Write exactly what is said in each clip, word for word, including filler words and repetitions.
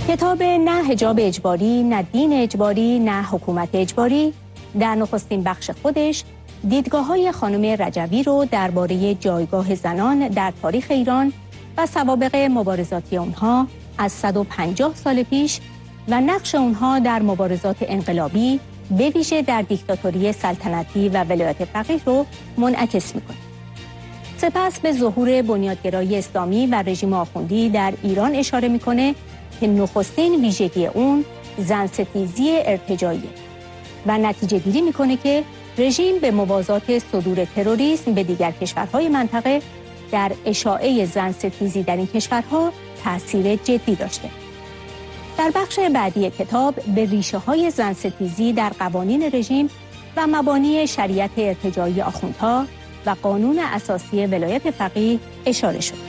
کتاب نه حجاب اجباری، نه دین اجباری، نه حکومت اجباری در نخستین بخش خودش دیدگاه‌های خانم رجوی رو درباره جایگاه زنان در تاریخ ایران و سوابق مبارزاتی اونها از صد و پنجاه سال پیش و نقش اونها در مبارزات انقلابی به ویژه در دیکتاتوری سلطنتی و ولایت فقیه رو منعکس می‌کنه. سپس به ظهور بنیادگرایی اسلامی و رژیم آخوندی در ایران اشاره می‌کنه که نخستین ویژگی اون زنستیزی ارتجاعیه و نتیجه گیری می‌کنه که رژیم به موازات صدور تروریسم به دیگر کشورهای منطقه در اشاعه زنستیزی در این کشورها تأثیر جدی داشته. در بخش بعدی کتاب به ریشه‌های زنستیزی در قوانین رژیم و مبانی شریعت ارتجاعی آخوندها و قانون اساسی ولایت فقیه اشاره شد.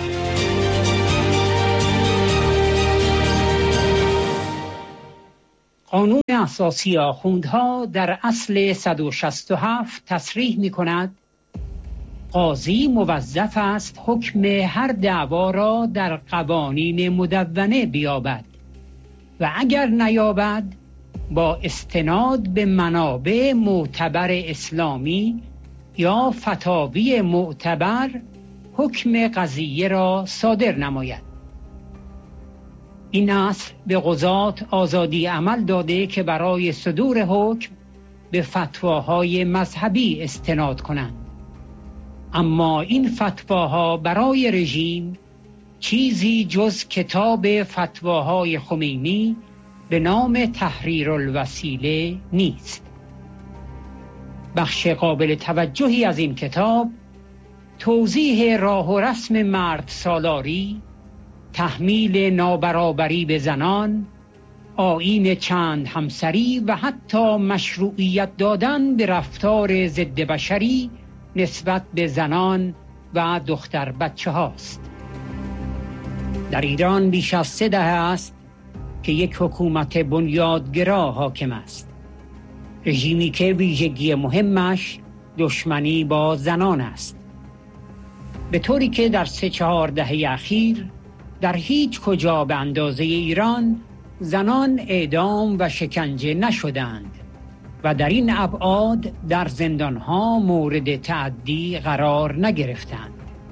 قانون اساسی آخوندها در اصل صد و شصت و هفت تصریح می‌کند قاضی موظف است حکم هر دعوا را در قوانین مدونه بیابد و اگر نیابد با استناد به منابع معتبر اسلامی یا فتاوی معتبر حکم قضیه را صادر نماید. این اصل به قضات آزادی عمل داده که برای صدور حکم به فتواهای مذهبی استناد کنند. اما این فتواها برای رژیم چیزی جز کتاب فتواهای خمینی به نام تحریر الوسیله نیست. بخش قابل توجهی از این کتاب توضیح راه و رسم مرد سالاری، تحمیل نابرابری به زنان، آیین چند همسری و حتی مشروعیت دادن به رفتار ضد بشری نسبت به زنان و دختر بچه هاست. در ایران بیش از سه دهه است که یک حکومت بنیادگرا حاکم است. رژیمی که ویژگی مهمش دشمنی با زنان است. به طوری که در سه چهار دهه اخیر در هیچ کجا به اندازه ایران زنان اعدام و شکنجه نشدند و در این ابعاد در زندانها مورد تعدی قرار نگرفتند.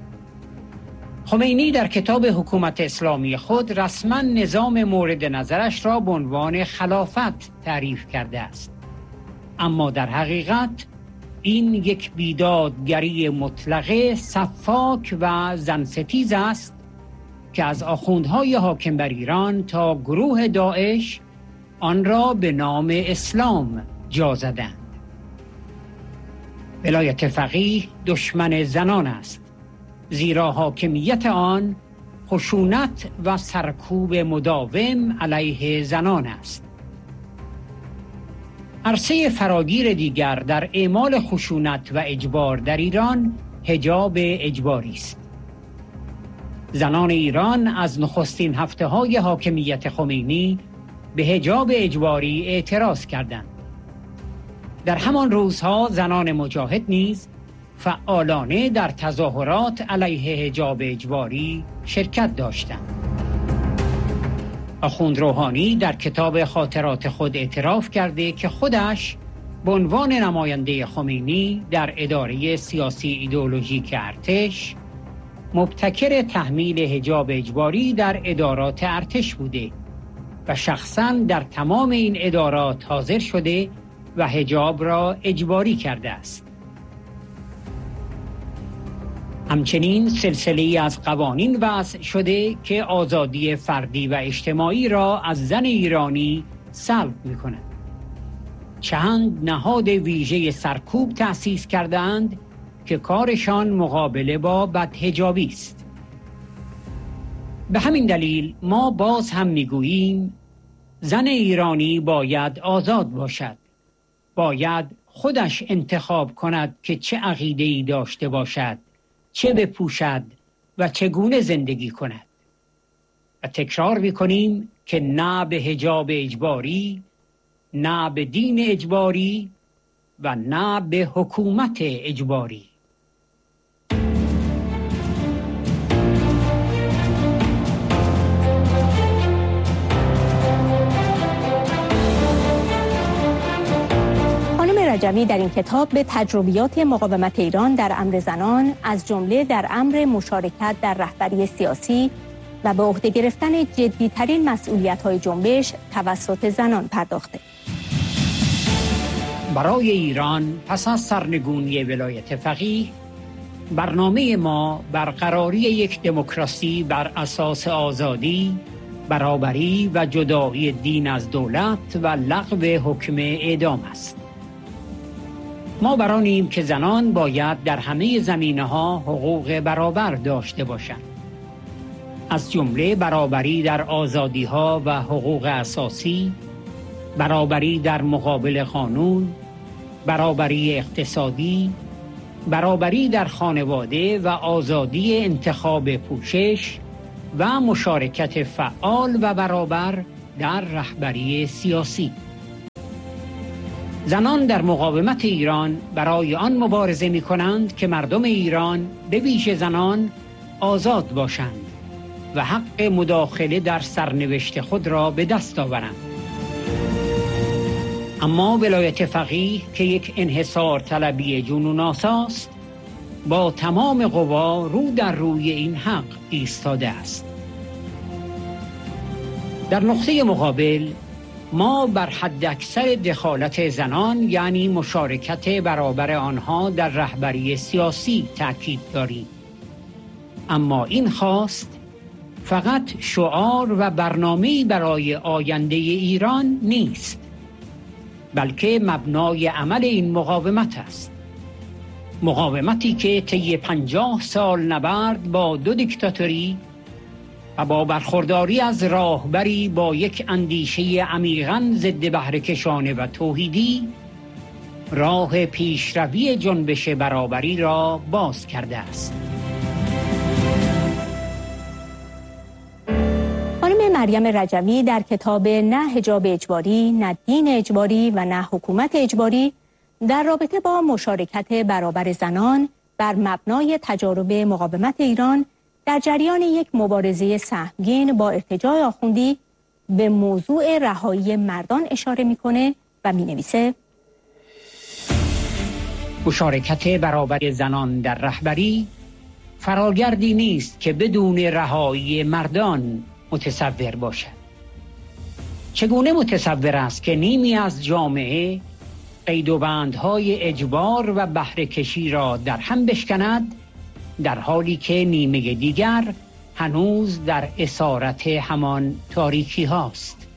خمینی در کتاب حکومت اسلامی خود رسما نظام مورد نظرش را به عنوان خلافت تعریف کرده است. اما در حقیقت این یک بیدادگری مطلقه سفاک و زنستیز است که از آخوندهای حاکم بر ایران تا گروه داعش آن را به نام اسلام جا زدند. ولایت فقیه دشمن زنان است، زیرا حاکمیت آن خشونت و سرکوب مداوم علیه زنان است. عرصه فراگیر دیگر در اعمال خشونت و اجبار در ایران حجاب اجباری است. زنان ایران از نخستین هفته‌های حاکمیت خمینی به حجاب اجباری اعتراض کردند. در همان روزها زنان مجاهد نیز فعالانه در تظاهرات علیه حجاب اجباری شرکت داشتند. آخوند روحانی در کتاب خاطرات خود اعتراف کرده که خودش به عنوان نماینده خمینی در اداره سیاسی ایدئولوژیک ارتش مبتکر تحمیل حجاب اجباری در ادارات ارتش بوده و شخصاً در تمام این ادارات حاضر شده و حجاب را اجباری کرده است. همچنین سلسله‌ای از قوانین وضع شده که آزادی فردی و اجتماعی را از زن ایرانی سلب می‌کند. چند نهاد ویژه سرکوب تأسیس کردند که کارشان مقابله با بدحجابی است. به همین دلیل ما باز هم می‌گوییم زن ایرانی باید آزاد باشد. باید خودش انتخاب کند که چه عقیده‌ای داشته باشد، چه بپوشد و چگونه زندگی کند. و تکرار می‌کنیم که نه به حجاب اجباری، نه به دین اجباری و نه به حکومت اجباری. رجوی در این کتاب به تجربیات مقاومت ایران در امر زنان، از جمله در امر مشارکت در رهبری سیاسی و به عهده گرفتن جدی‌ترین مسئولیت‌های جنبش توسط زنان پرداخته. برای ایران پس از سرنگونی ولایت فقیه، برنامه ما برقراری یک دموکراسی بر اساس آزادی، برابری و جدایی دین از دولت و لغو حکم اعدام است. ما بر آنیم که زنان باید در همه زمینه‌ها حقوق برابر داشته باشند، از جمله برابری در آزادی‌ها و حقوق اساسی، برابری در مقابل قانون، برابری اقتصادی، برابری در خانواده و آزادی انتخاب پوشش و مشارکت فعال و برابر در رهبری سیاسی. زنان در مقاومت ایران برای آن مبارزه می کنند که مردم ایران، به ویژه زنان، آزاد باشند و حق مداخله در سرنوشت خود را به دست آورند. اما ولایت فقیه که یک انحصار طلبی جنون آساست، با تمام قوا رو در روی این حق ایستاده است. در نقطه مقابل ما بر حد اکثر دخالت زنان، یعنی مشارکت برابر آنها در رهبری سیاسی تأکید داریم. اما این خواست فقط شعار و برنامه‌ای برای آینده ایران نیست، بلکه مبنای عمل این مقاومت است. مقاومتی که طی پنجاه سال نبرد با دو دیکتاتوری و با برخورداری از راهبری با یک اندیشه عمیقاً ضد بهره‌کشانه و توحیدی، راه پیشروی جنبش برابری را باز کرده است. خانم مریم رجوی در کتاب نه حجاب اجباری، نه دین اجباری و نه حکومت اجباری در رابطه با مشارکت برابر زنان بر مبنای تجارب مقاومت ایران در جریان یک مبارزه سهمگین با ارتجاع آخوندی به موضوع رهایی مردان اشاره میکنه و مینویسه: مشارکت برابر زنان در رهبری فراگردی نیست که بدون رهایی مردان متصور باشد. چگونه متصور است که نیمی از جامعه قید و بندهای اجبار و بهره کشی را در هم بشکند، در حالی که نیمه دیگر هنوز در اسارت همان تاریکی هاست؟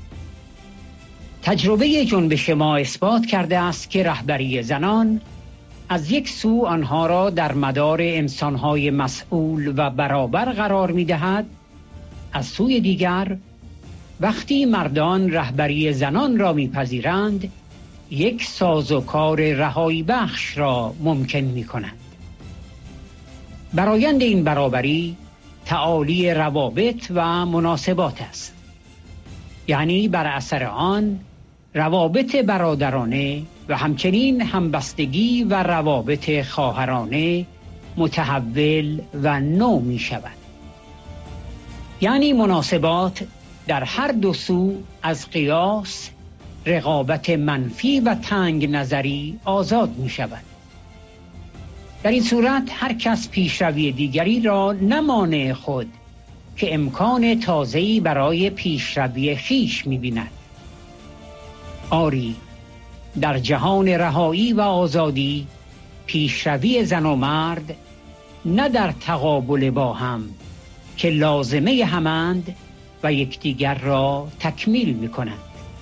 تجربه جنبش ما اثبات کرده است که رهبری زنان از یک سو آنها را در مدار انسانهای مسئول و برابر قرار می دهد، از سوی دیگر وقتی مردان رهبری زنان را میپذیرند، یک سازوکار رهایی بخش را ممکن می کنند. برآیند این برابری تعالی روابط و مناسبات است، یعنی بر اثر آن روابط برادرانه و همچنین همبستگی و روابط خواهرانه متحول و نو می شود. یعنی مناسبات در هر دو سو از قیاس، رقابت منفی و تنگ نظری آزاد می شود. در این صورت هر کس پیشروی دیگری را نمانع خود که امکان تازه‌ای برای پیشروی خویش می بیند. آری، در جهان رهایی و آزادی پیشروی زن و مرد نه در تقابل با هم که لازمه همند و یکدیگر را تکمیل می کنند.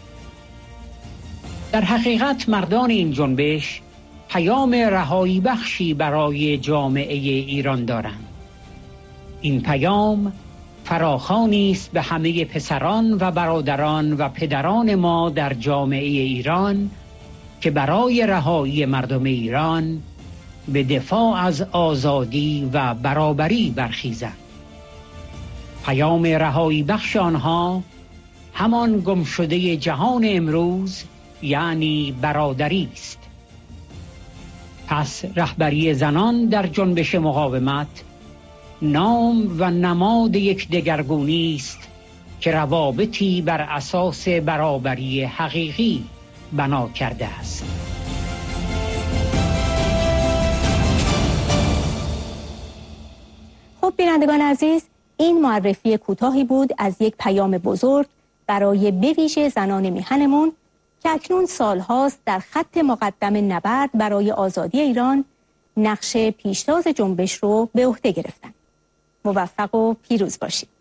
در حقیقت مردان این جنبش پیام رهایی بخشی برای جامعه ایران دارند. این پیام فراخوانی است به همه پسران و برادران و پدران ما در جامعه ایران که برای رهایی مردم ایران به دفاع از آزادی و برابری برخیزند. پیام رهایی بخش آنها همان گمشده جهان امروز، یعنی برادری است. پس رهبری زنان در جنبش مقاومت نام و نماد یک دگرگونی است که روابطی بر اساس برابری حقیقی بنا کرده است. خب بینندگان عزیز، این معرفی کوتاهی بود از یک پیام بزرگ برای به ویژه زنان میهنمون که اکنون سالهاست در خط مقدم نبرد برای آزادی ایران نقش پیشتاز جنبش رو به عهده گرفتن. موفق و پیروز باشید.